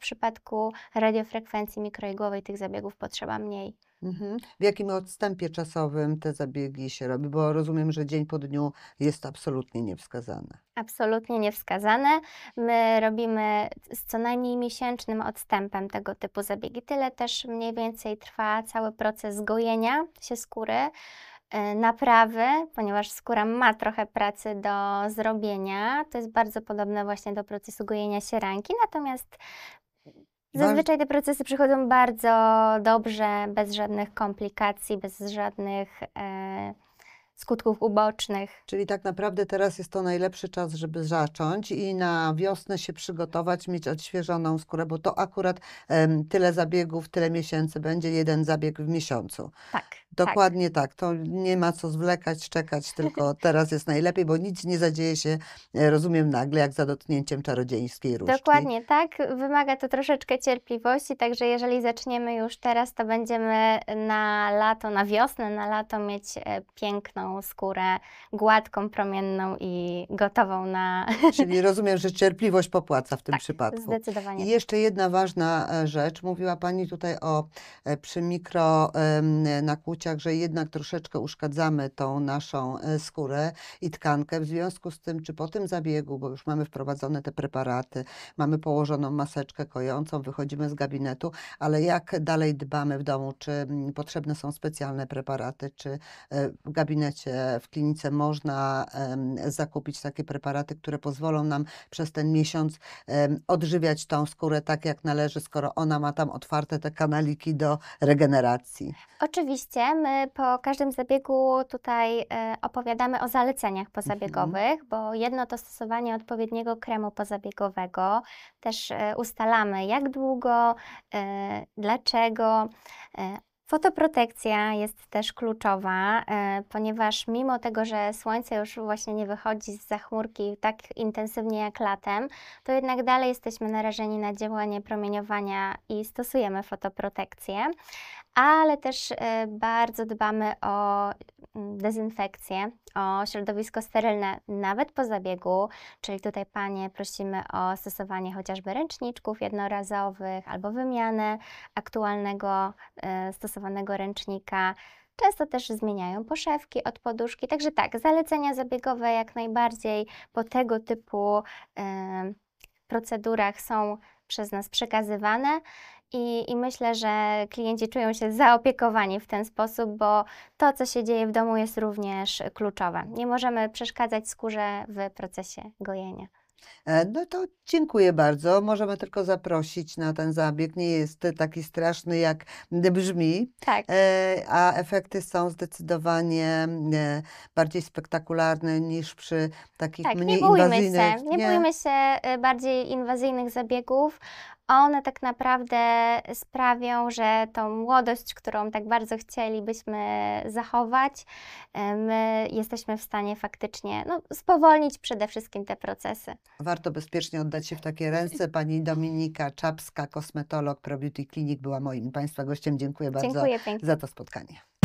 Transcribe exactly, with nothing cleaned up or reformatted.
przypadku radiofrekwencji mikroigłowej tych zabiegów potrzeba mniej. Mhm. W jakim odstępie czasowym te zabiegi się robi? Bo rozumiem, że dzień po dniu jest absolutnie niewskazane. Absolutnie niewskazane. My robimy z co najmniej miesięcznym odstępem tego typu zabiegi. Tyle też mniej więcej trwa cały proces gojenia się skóry, y, naprawy, ponieważ skóra ma trochę pracy do zrobienia. To jest bardzo podobne właśnie do procesu gojenia sieranki, natomiast Waż zazwyczaj te procesy przechodzą bardzo dobrze, bez żadnych komplikacji, bez żadnych e, skutków ubocznych. Czyli tak naprawdę teraz jest to najlepszy czas, żeby zacząć i na wiosnę się przygotować, mieć odświeżoną skórę, bo to akurat em, tyle zabiegów, tyle miesięcy będzie, jeden zabieg w miesiącu. Tak, tak. Dokładnie tak. To nie ma co zwlekać, czekać, tylko teraz jest najlepiej, bo nic nie zadzieje się, e, rozumiem, nagle, jak za dotknięciem czarodziejskiej różdżki. Dokładnie tak. Wymaga to troszeczkę cierpliwości, także jeżeli zaczniemy już teraz, to będziemy na lato, na wiosnę, na lato mieć e, piękną skórę, gładką, promienną i gotową na... Czyli rozumiem, że cierpliwość popłaca w tym Tak, przypadku. zdecydowanie I tak. jeszcze jedna ważna e, rzecz. Mówiła Pani tutaj o e, przy mikro em, nakłuciach, że jednak troszeczkę uszkadzamy tą naszą e, skórę i tkankę. W związku z tym, czy po tym zabiegu, bo już mamy wprowadzone te preparaty, mamy położoną maseczkę kojącą, wychodzimy z gabinetu, ale jak dalej dbamy w domu? Czy mm, potrzebne są specjalne preparaty? Czy e, w gabinecie, w klinice można em, zakupić takie preparaty, które pozwolą nam przez ten miesiąc em, odżywiać tą skórę tak jak należy, skoro ona ma tam otwarte te kanaliki do regeneracji? Oczywiście, my po każdym zabiegu tutaj e, opowiadamy o zaleceniach Mhm. pozabiegowych, bo jedno to stosowanie odpowiedniego kremu pozabiegowego. Też e, ustalamy, jak długo, e, dlaczego. E, Fotoprotekcja jest też kluczowa, e, ponieważ mimo tego, że słońce już właśnie nie wychodzi zza chmurki tak intensywnie jak latem, to jednak dalej jesteśmy narażeni na działanie promieniowania i stosujemy fotoprotekcję. Ale też e, bardzo dbamy o mm, dezynfekcję, o środowisko sterylne nawet po zabiegu, czyli tutaj panie prosimy o stosowanie chociażby ręczniczków jednorazowych albo wymianę aktualnego e, stosowanego ręcznika. Często też zmieniają poszewki od poduszki, także tak, zalecenia zabiegowe jak najbardziej po tego typu e, procedurach są przez nas przekazywane. I, I myślę, że klienci czują się zaopiekowani w ten sposób, bo to, co się dzieje w domu, jest również kluczowe. Nie możemy przeszkadzać skórze w procesie gojenia. E, No to dziękuję bardzo. Możemy tylko zaprosić na ten zabieg. Nie jest taki straszny, jak brzmi, Tak. e, a efekty są zdecydowanie e, bardziej spektakularne niż przy takich Tak, nie mniej bójmy inwazyjnych. się, nie Nie? bójmy się y, bardziej inwazyjnych zabiegów. One tak naprawdę sprawią, że tą młodość, którą tak bardzo chcielibyśmy zachować, y, my jesteśmy w stanie faktycznie no, spowolnić przede wszystkim te procesy. Warto bezpiecznie oddać się w takie ręce. Pani Dominika Czapska, kosmetolog ProBeauty Clinic, była moim Państwa gościem. Dziękuję bardzo Dziękuję pięknie. za to spotkanie.